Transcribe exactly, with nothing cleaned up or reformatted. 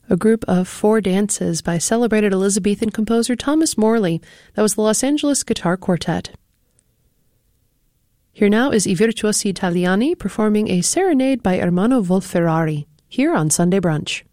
a group of four dances by celebrated Elizabethan composer Thomas Morley. That was the Los Angeles Guitar Quartet. Here now is I Virtuosi Italiani performing a serenade by Ermanno Wolf-Ferrari, here on Sunday Brunch.